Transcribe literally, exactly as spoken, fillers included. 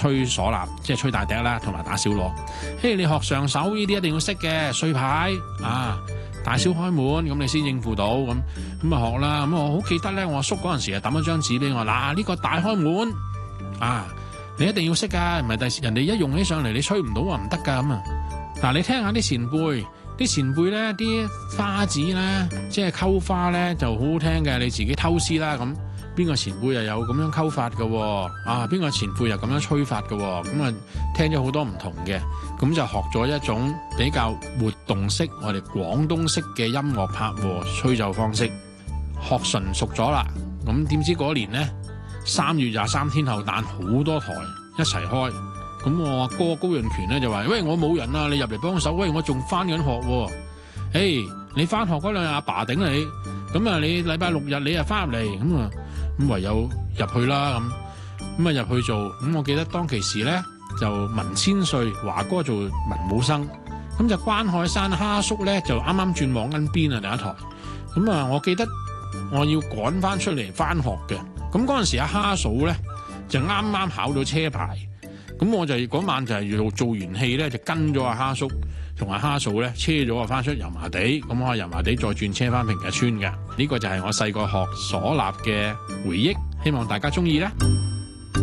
吹嗩吶，即係吹大笛啦，同埋打小鑼。嘿，你學上手呢啲一定要識嘅，碎牌啊，大小開門咁你先應付到咁咁啊學啦。咁我好記得咧，我阿叔嗰陣時啊抌咗張紙俾我，嗱、啊、呢、呢個大開門啊，你一定要識噶，唔係第時人哋一用起上嚟你吹唔到啊唔得噶咁啊。嗱，你聽下啲前輩，啲前輩咧啲花子咧，即係溝花咧就好好聽嘅，你自己偷師啦咁。邊個前輩又有咁樣溝法嘅，啊邊個前輩又咁樣吹法嘅，咁啊聽咗好多唔同嘅，咁就學咗一種比較活動式，我哋廣東式嘅音樂拍和吹奏方式，學純熟咗啦。咁點知嗰年呢，三月廿三天后誕好多台一齊開，咁我阿哥高潤權咧就話：喂，我冇人啊，你入嚟幫手。喂，我仲翻緊學喎。誒，你翻學嗰兩日阿爸頂你，咁啊你禮拜六日你啊翻入嚟，咁啊。咁唯有入去啦，咁咁啊入去做，咁我記得當其時咧就文千歲華哥做文武生，咁就關海山蝦叔咧就啱啱轉網銀邊啊第一台，咁啊我記得我要趕翻出嚟翻學嘅，咁嗰陣時阿蝦嫂咧就啱啱考到車牌，咁我就嗰晚就係做做完戲咧就跟咗阿蝦叔同阿蝦嫂咧車咗我翻出油麻地，咁我喺油麻地再轉車翻平日村嘅，呢個就係我細個學嗩吶嘅回憶，希望大家中意啦。